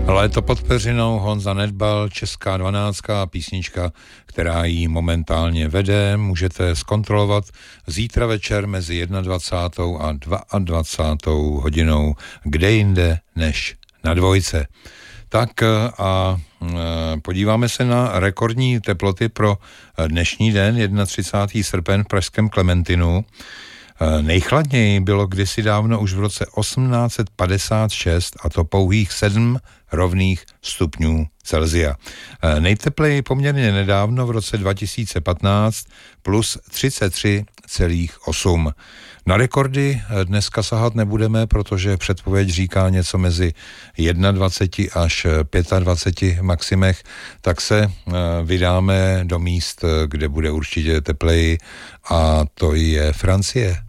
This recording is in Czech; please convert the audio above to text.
Léto pod peřinou, Honza Nedbal, česká 12. písnička, která jí momentálně vede. Můžete zkontrolovat zítra večer mezi 21. a 22. hodinou, kde jinde než na Dvojce. Tak a podíváme se na rekordní teploty pro dnešní den, 31. srpen v pražském Klementinu. Nejchladněji bylo kdysi dávno už v roce 1856, a to pouhých 7 rovných stupňů Celsia. Nejtepleji poměrně nedávno v roce 2015 plus 33,8. Na rekordy dneska sahat nebudeme, protože předpověď říká něco mezi 21 až 25 maximech, tak se vydáme do míst, kde bude určitě tepleji, a to je Francie.